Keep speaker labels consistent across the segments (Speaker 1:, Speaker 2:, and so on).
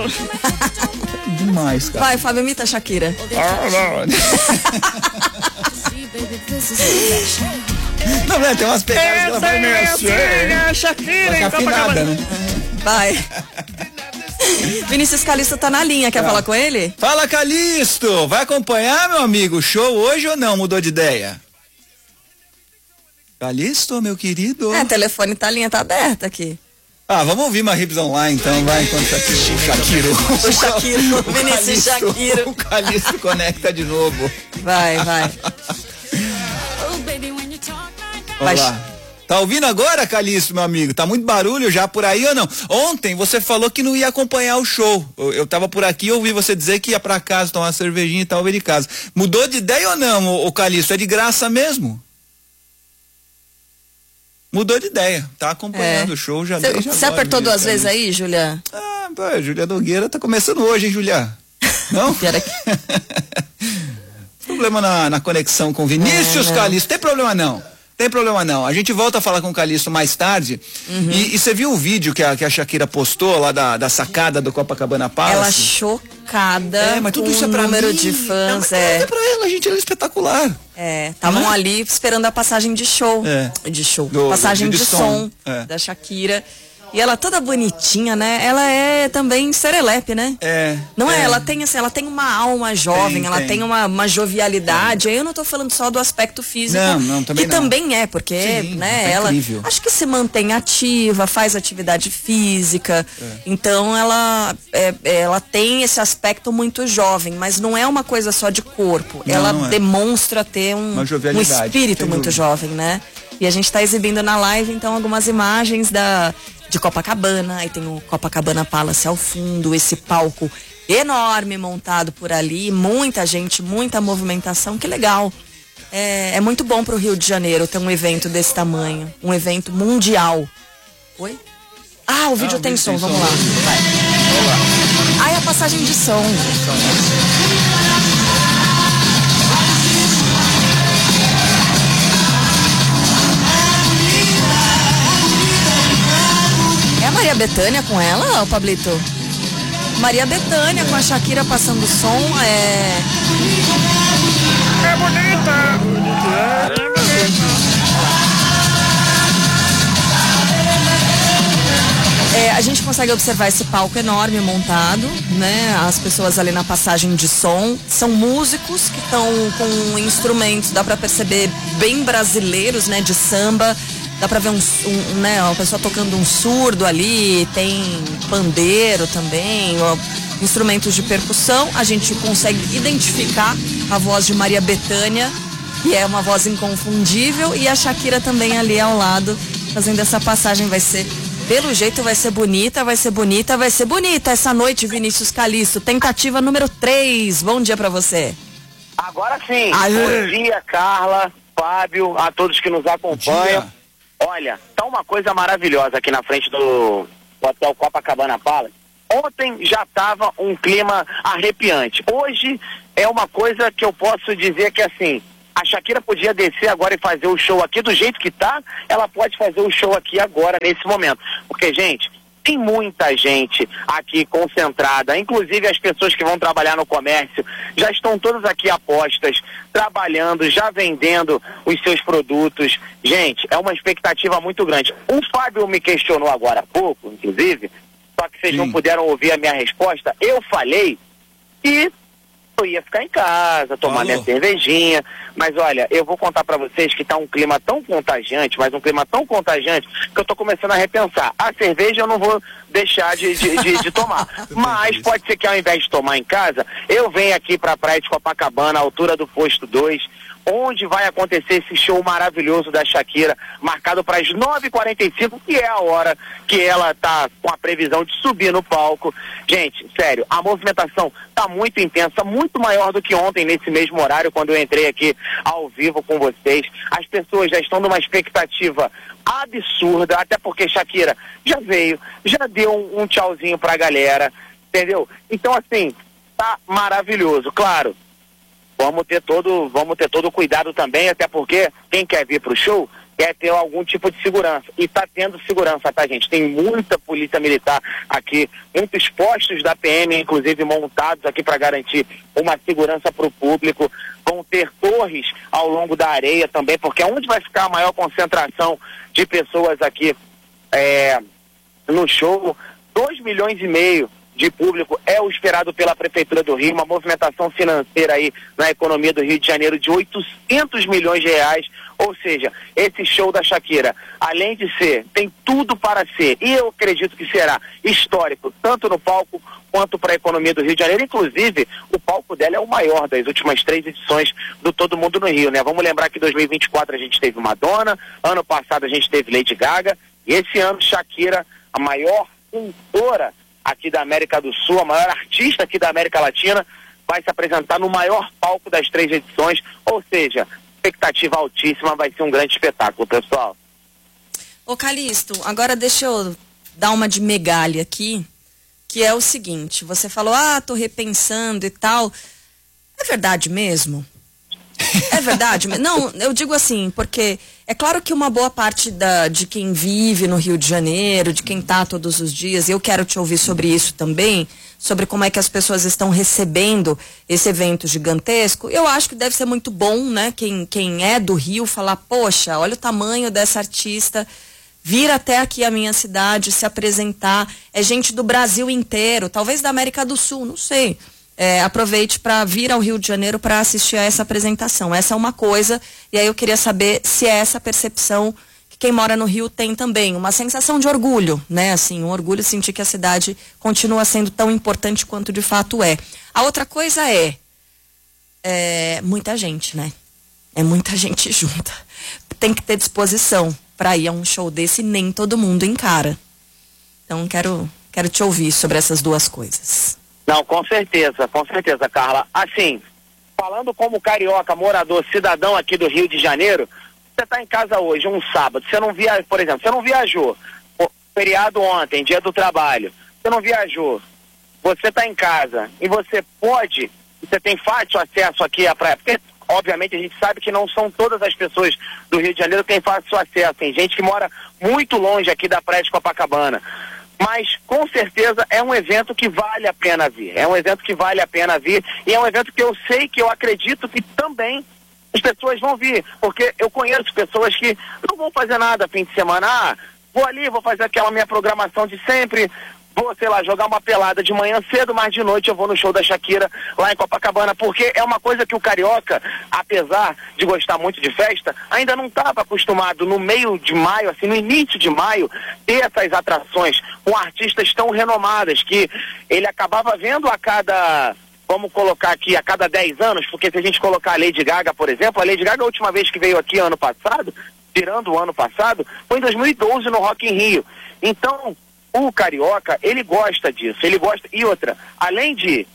Speaker 1: Demais, cara.
Speaker 2: Vai, Fábio, imita a Shakira.
Speaker 1: Não, né? Tem umas pegadas que ela vai meio assim.
Speaker 2: Shakira,
Speaker 1: afinada, né?
Speaker 2: Vai. Vinícius Calixto tá na linha, quer falar com ele?
Speaker 1: Fala, Calixto! Vai acompanhar, meu amigo, o show hoje ou não? Mudou de ideia? Calixto, meu querido?
Speaker 2: O telefone tá, a linha tá aberta aqui.
Speaker 1: Vamos ouvir uma Hips Online, então, vai, enquanto
Speaker 2: o Shakiro, o Vinícius Shakiro.
Speaker 1: O Calixto conecta de novo.
Speaker 2: Vai.
Speaker 1: Vamos lá. Tá ouvindo agora, Calixto, meu amigo? Tá muito barulho já por aí ou não? Ontem você falou que não ia acompanhar o show. Eu tava por aqui e ouvi você dizer que ia pra casa tomar uma cervejinha e tal, ver de casa. Mudou de ideia ou não, o Calixto? É de graça mesmo? Mudou de ideia, tá acompanhando o show já desde agora.
Speaker 2: Você apertou duas vezes aí, Julia?
Speaker 1: Julia Nogueira tá começando hoje, hein, Julia? Não? Problema na conexão com Vinícius Calixto, tem problema não. Tem problema não. A gente volta a falar com o Calixto mais tarde. E você viu o vídeo que a Shakira postou lá da sacada do Copacabana Palace?
Speaker 2: Ela chocada
Speaker 1: mas tudo
Speaker 2: com
Speaker 1: isso é
Speaker 2: o
Speaker 1: pra
Speaker 2: número
Speaker 1: mim.
Speaker 2: de fãs.
Speaker 1: É pra ela, gente, ela é espetacular.
Speaker 2: Estavam ali esperando a passagem de show. Passagem de som da Shakira. E ela toda bonitinha, né? Ela é também serelepe, né? Não é? Ela tem assim, ela tem uma alma jovem, ela tem uma jovialidade. Aí eu não tô falando só do aspecto físico.
Speaker 1: Não, também
Speaker 2: que também é, porque, ela acho que se mantém ativa, faz atividade física. Então ela tem esse aspecto muito jovem, mas não é uma coisa só de corpo. Ela demonstra ter um espírito muito jovem, né? E a gente tá exibindo na live, então, algumas imagens de Copacabana, aí tem o Copacabana Palace ao fundo, esse palco enorme montado por ali, muita gente, muita movimentação, que legal. É muito bom pro Rio de Janeiro ter um evento desse tamanho, um evento mundial. Oi? O vídeo tem som, vamos lá. Vai. A passagem de som. É a Maria Bethânia com ela, Pablito? Maria Bethânia com a Shakira passando som, É bonita! A gente consegue observar esse palco enorme montado, né? As pessoas ali na passagem de som são músicos que estão com instrumentos, dá pra perceber, bem brasileiros, né? De samba. Dá pra ver uma pessoa tocando um surdo ali, tem pandeiro também, instrumentos de percussão. A gente consegue identificar a voz de Maria Bethânia, que é uma voz inconfundível, e a Shakira também ali ao lado, fazendo essa passagem. Pelo jeito vai ser bonita essa noite, Vinícius Calixto. Tentativa número 3. Bom dia pra você.
Speaker 3: Agora sim. Bom dia, Carla, Fábio, a todos que nos acompanham. Olha, tá uma coisa maravilhosa aqui na frente do Hotel Copacabana Palace. Ontem já tava um clima arrepiante. Hoje é uma coisa que eu posso dizer que assim, a Shakira podia descer agora e fazer o show aqui do jeito que tá, ela pode fazer o show aqui agora, nesse momento. Porque, gente, tem muita gente aqui concentrada, inclusive as pessoas que vão trabalhar no comércio, já estão todas aqui apostas, trabalhando, já vendendo os seus produtos. Gente, é uma expectativa muito grande. O Fábio me questionou agora há pouco, inclusive, só que vocês não puderam ouvir a minha resposta. Eu falei que eu ia ficar em casa, tomar minha cervejinha, mas olha, eu vou contar pra vocês que tá um clima tão contagiante, mas um clima tão contagiante, que eu tô começando a repensar. A cerveja eu não vou deixar de tomar, mas pode ser que ao invés de tomar em casa, eu venha aqui pra praia de Copacabana, à altura do posto 2, onde vai acontecer esse show maravilhoso da Shakira, marcado para as 9h45, que é a hora que ela tá com a previsão de subir no palco. Gente, sério, a movimentação tá muito intensa, muito maior do que ontem nesse mesmo horário, quando eu entrei aqui ao vivo com vocês. As pessoas já estão numa expectativa absurda, até porque Shakira já veio, já deu um tchauzinho pra galera, entendeu? Então, assim, tá maravilhoso. Claro, vamos ter todo o cuidado também, até porque quem quer vir pro show quer ter algum tipo de segurança. E está tendo segurança, tá, gente? Tem muita polícia militar aqui, muitos postos da PM, inclusive, montados aqui para garantir uma segurança para o público. Vão ter torres ao longo da areia também, porque é onde vai ficar a maior concentração de pessoas aqui no show. 2,5 milhões de público é o esperado pela Prefeitura do Rio, uma movimentação financeira aí na economia do Rio de Janeiro de 800 milhões de reais, ou seja, esse show da Shakira, além de ser, tem tudo para ser, e eu acredito que será histórico, tanto no palco quanto para a economia do Rio de Janeiro. Inclusive, o palco dela é o maior das últimas 3 edições do Todo Mundo no Rio, né? Vamos lembrar que em 2024 a gente teve Madonna, ano passado a gente teve Lady Gaga, e esse ano Shakira, a maior cantora aqui da América do Sul, a maior artista aqui da América Latina, vai se apresentar no maior palco das 3 edições, ou seja, expectativa altíssima, vai ser um grande espetáculo, pessoal.
Speaker 2: Ô Calixto, agora deixa eu dar uma de megalha aqui, que é o seguinte, você falou, tô repensando e tal, é verdade mesmo? É verdade? Não, eu digo assim, porque é claro que uma boa parte de quem vive no Rio de Janeiro, de quem tá todos os dias, eu quero te ouvir sobre isso também, sobre como é que as pessoas estão recebendo esse evento gigantesco. Eu acho que deve ser muito bom, né? Quem é do Rio falar, poxa, olha o tamanho dessa artista, vir até aqui a minha cidade, se apresentar. É gente do Brasil inteiro, talvez da América do Sul, não sei. Aproveite para vir ao Rio de Janeiro para assistir a essa apresentação. Essa é uma coisa, e aí eu queria saber se é essa percepção que quem mora no Rio tem também, uma sensação de orgulho, né? Assim, um orgulho de sentir que a cidade continua sendo tão importante quanto de fato é. A outra coisa é muita gente, né? É muita gente junta. Tem que ter disposição para ir a um show desse e nem todo mundo encara. Então quero te ouvir sobre essas duas coisas.
Speaker 3: Não, com certeza, Carla. Assim, falando como carioca, morador, cidadão aqui do Rio de Janeiro, você está em casa hoje, um sábado, você não viajou, por exemplo, você não viajou, feriado ontem, dia do trabalho, você não viajou, você está em casa e você tem fácil acesso aqui à praia, porque obviamente a gente sabe que não são todas as pessoas do Rio de Janeiro que têm fácil acesso, tem gente que mora muito longe aqui da praia de Copacabana. Mas, com certeza, é um evento que vale a pena vir. É um evento que vale a pena vir. E é um evento que eu sei, que eu acredito que também as pessoas vão vir. Porque eu conheço pessoas que não vão fazer nada fim de semana. Vou ali, vou fazer aquela minha programação de sempre. Vou, sei lá, jogar uma pelada de manhã cedo, mas de noite eu vou no show da Shakira lá em Copacabana, porque é uma coisa que o carioca, apesar de gostar muito de festa, ainda não estava acostumado no meio de maio, assim, no início de maio, ter essas atrações com artistas tão renomadas, que ele acabava vendo a cada, vamos colocar aqui, a cada 10 anos, porque se a gente colocar a Lady Gaga, por exemplo, a Lady Gaga a última vez que veio aqui ano passado, tirando o ano passado, foi em 2012 no Rock in Rio. Então, o carioca, ele gosta disso, ele gosta. E outra, além de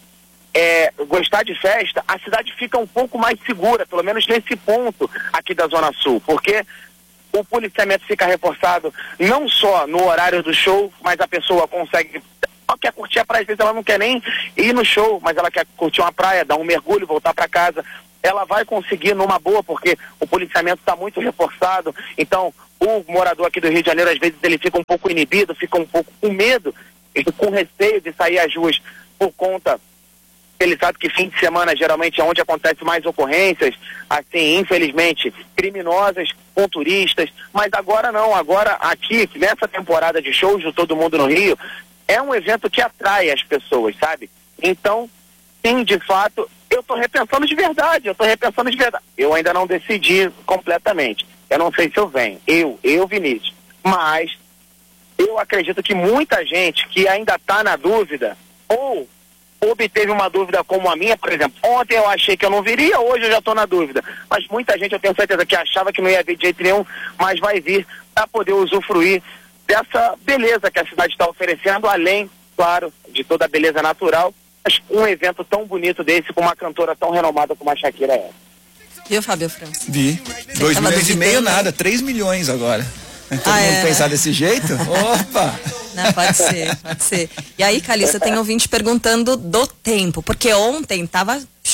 Speaker 3: gostar de festa, a cidade fica um pouco mais segura, pelo menos nesse ponto aqui da Zona Sul, porque o policiamento fica reforçado não só no horário do show, mas a pessoa consegue, ela quer curtir a praia, às vezes ela não quer nem ir no show, mas ela quer curtir uma praia, dar um mergulho, voltar para casa, ela vai conseguir numa boa, porque o policiamento está muito reforçado. Então, o morador aqui do Rio de Janeiro, às vezes, ele fica um pouco inibido, fica um pouco com medo, com receio de sair às ruas, por conta, ele sabe que fim de semana geralmente é onde acontece mais ocorrências, assim, infelizmente, criminosas, com turistas, mas agora não, agora aqui, nessa temporada de shows do Todo Mundo no Rio, é um evento que atrai as pessoas, sabe? Então, sim, de fato, eu estou repensando de verdade. Eu ainda não decidi completamente. Eu não sei se eu venho. Eu, Vinícius. Mas eu acredito que muita gente que ainda está na dúvida, ou obteve uma dúvida como a minha, por exemplo, ontem eu achei que eu não viria, hoje eu já estou na dúvida. Mas muita gente, eu tenho certeza, que achava que não ia vir de jeito nenhum, mas vai vir para poder usufruir dessa beleza que a cidade está oferecendo, além, claro, de toda a beleza natural. Um evento tão bonito desse, com uma cantora tão renomada como a Shakira é.
Speaker 2: Viu, Fábio França?
Speaker 1: Vi. 2,5 milhões nada, 3 milhões agora. Todo mundo pensar desse jeito? Opa!
Speaker 2: Não, pode ser. E aí, Calixto, tem ouvinte perguntando do tempo, porque ontem tava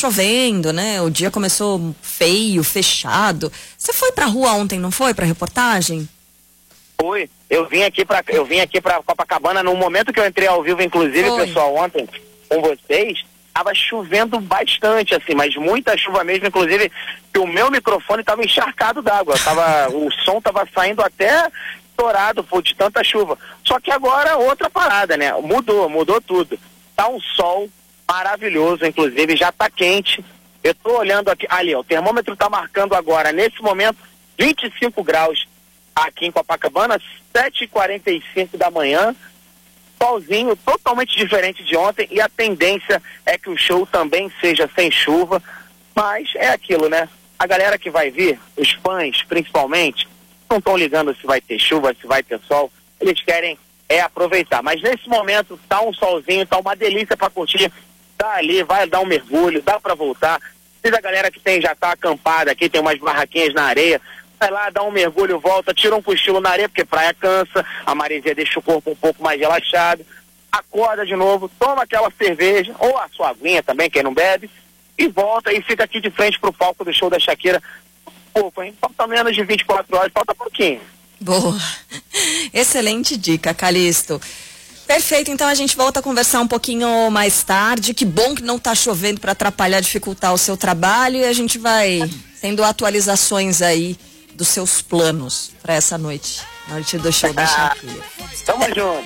Speaker 2: chovendo, né? O dia começou feio, fechado. Você foi pra rua ontem, não foi? Pra reportagem?
Speaker 3: Fui. Eu vim aqui pra Copacabana no momento que eu entrei ao vivo, inclusive, pessoal, ontem com vocês. Tava chovendo bastante, assim, mas muita chuva mesmo, inclusive, que o meu microfone tava encharcado d'água. O som tava saindo até estourado, pô, de tanta chuva. Só que agora outra parada, né? Mudou tudo. Tá um sol maravilhoso, inclusive, já tá quente. Eu tô olhando aqui, ali, ó, o termômetro tá marcando agora, nesse momento, 25 graus aqui em Copacabana, 7h45 da manhã. Solzinho, totalmente diferente de ontem, e a tendência é que o show também seja sem chuva, mas é aquilo, né? A galera que vai vir, os fãs principalmente, não estão ligando se vai ter chuva, se vai ter sol, eles querem aproveitar, mas nesse momento tá um solzinho, tá uma delícia para curtir, tá ali, vai dar um mergulho, dá para voltar. Se a galera que já tá acampada aqui, tem umas barraquinhas na areia, vai lá, dá um mergulho, volta, tira um cochilo na areia, porque praia cansa, a maresia deixa o corpo um pouco mais relaxado, acorda de novo, toma aquela cerveja, ou a sua aguinha também, quem não bebe, e volta e fica aqui de frente pro palco do show da Shakira. Pouco, hein? Falta menos de 24 horas, falta pouquinho.
Speaker 2: Boa. Excelente dica, Calixto. Perfeito, então a gente volta a conversar um pouquinho mais tarde. Que bom que não tá chovendo para atrapalhar, dificultar o seu trabalho, e a gente vai tendo atualizações aí dos seus planos para essa noite do show da Shakira.
Speaker 3: Tamo junto.